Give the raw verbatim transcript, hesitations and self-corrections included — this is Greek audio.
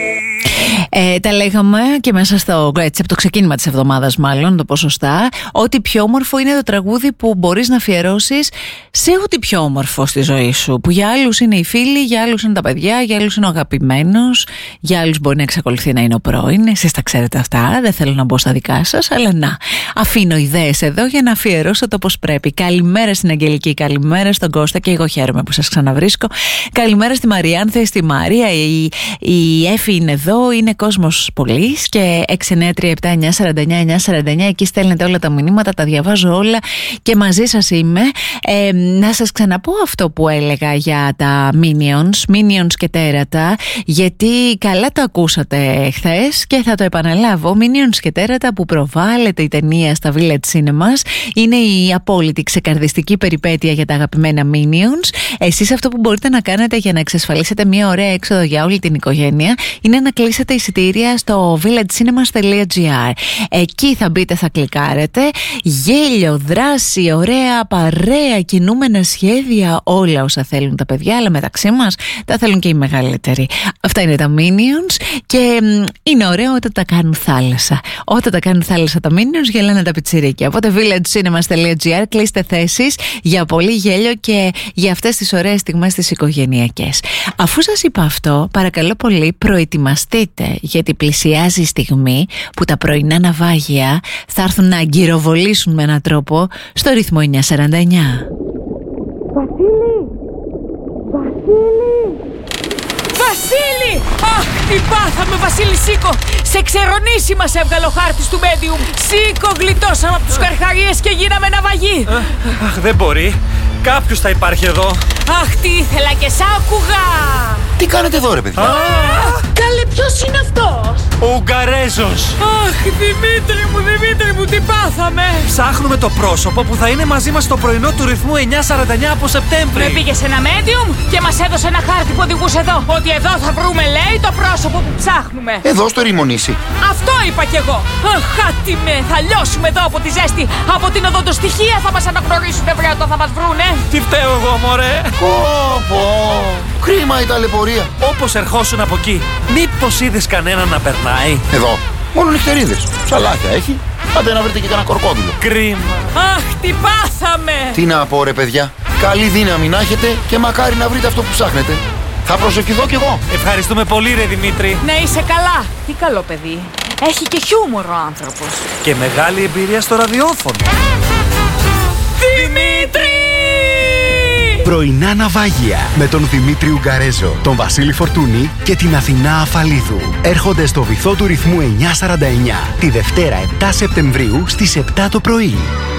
Ε, τα λέγαμε και μέσα στο, έτσι, από το ξεκίνημα της εβδομάδας, μάλλον το πω σωστά, ότι πιο όμορφο είναι το τραγούδι που μπορείς να αφιερώσεις σε ό,τι πιο όμορφο στη ζωή σου. Που για άλλους είναι οι φίλοι, για άλλους είναι τα παιδιά, για άλλους είναι ο αγαπημένος, για άλλους μπορεί να εξακολουθεί να είναι ο πρώην. Εσείς τα ξέρετε αυτά, δεν θέλω να μπω στα δικά σας, αλλά να, αφήνω ιδέες εδώ για να αφιερώσω το πώς πρέπει. Καλημέρα στην Αγγελική, καλημέρα στον Κώστα, και εγώ χαίρομαι που σας ξαναβρίσκω. Καλημέρα στη Μαριάνθη, στη Μαρία, η, η Έφη είναι εδώ, είναι κόσμος πολύς, και έξι εννιά τρία επτά εννιά τέσσερα εννιά εννιά τέσσερα εννιά, εκεί στέλνετε όλα τα μηνύματα, τα διαβάζω όλα και μαζί σας είμαι. Ε, να σας ξαναπώ αυτό που έλεγα για τα Minions, Minions και τέρατα, γιατί καλά το ακούσατε χθες και θα το επαναλάβω. Minions και τέρατα που προβάλλεται η ταινία στα Village Cinemas είναι η απόλυτη ξεκαρδιστική περιπέτεια για τα αγαπημένα Minions. Εσείς αυτό που μπορείτε να κάνετε για να εξασφαλίσετε μια ωραία έξοδο για όλη την οικογένεια είναι να κλείσετε εισιτήρια στο villagecinema.gr. Εκεί θα μπείτε, θα κλικάρετε. Γέλιο, δράση, ωραία παρέα, κινούμενα σχέδια, όλα όσα θέλουν τα παιδιά, αλλά μεταξύ μας τα θέλουν και οι μεγαλύτεροι. Αυτά είναι τα Minions και είναι ωραίο όταν τα κάνουν θάλασσα. Όταν τα κάνουν θάλασσα τα Minions, γελάνε τα πιτσιρίκια. Οπότε villagecinema.gr, κλείστε θέσεις για πολύ γέλιο και για αυτές τις ωραίες στιγμές τις οικογενειακές. Αφού σας είπα αυτό, παρακαλώ πολύ, προετοιμαστείτε, γιατί πλησιάζει η στιγμή που τα πρωινά ναυάγια θα έρθουν να αγκυροβολήσουν με έναν τρόπο στο ρυθμό εννιά σαράντα εννιά. Βασίλη! Βασίλη! Βασίλη! Αχ, τι πάθαμε, Βασίλη, σήκω! Σε ξερονήσει μας έβγαλε ο χάρτης του Medium. Σήκω, γλιτώσαμε από τους καρχαρίες και γίναμε ναυαγοί. Αχ, δεν μπορεί. Κάποιος θα υπάρχει εδώ. Αχ, τι ήθελα και σ' άκουγα. Τι κάνετε εδώ, ρε παιδιά? Καλέ, ποιος είναι αυτός? Ο Ουγγαρέζος. Αχ, Δημήτρη μου, Δημήτρη μου, τι πάθαμε? Ψάχνουμε το πρόσωπο που θα είναι μαζί μας στο πρωινό του ρυθμού εννιά σαράντα εννιά από Σεπτέμβρη. Με πήγε σε ένα Medium και μας έδωσε ένα χάρτη που οδηγούσε εδώ. Ότι εδώ θα βρούμε, λέει, το πρόσωπο που ψάχνουμε. Εδώ στο Ρημονήσι. Αυτό είπα κι εγώ. Αχ, άτιμε, θα λιώσουμε εδώ από τη ζέστη. Από την οδοντοστοιχεία θα μας αναγνωρίσουν, βρε, όταν θα μας βρούνε. Τι φταίω εγώ, μωρέ? Πω, πω. Κρίμα η ταλαιπωρία. Όπως ερχόσουν από εκεί, μήπως είδες κανέναν να περνάει? Εδώ, μόνο νυχτερίδες. Ψαλάκια έχει. Άντε να βρείτε και κανένα κορκόδιλο. Κρίμα. Αχ, τι πάθαμε. Τι να πω, ρε παιδιά. Καλή δύναμη να έχετε και μακάρι να βρείτε αυτό που ψάχνετε. Θα προσευχηθώ κι εγώ. Ευχαριστούμε πολύ, ρε Δημήτρη. Να είσαι καλά. Τι καλό παιδί. Έχει και χιούμορ ο άνθρωπος. Και μεγάλη εμπειρία στο ραδιόφωνο. Δημήτρη! Πρωινά ναυάγια με τον Δημήτρη Ουγγαρέζο, τον Βασίλη Φορτούνη και την Αθηνά Αφαλίδου. Έρχονται στο βυθό του ρυθμού εννιά σαράντα εννιά τη Δευτέρα επτά Σεπτεμβρίου στις επτά το πρωί.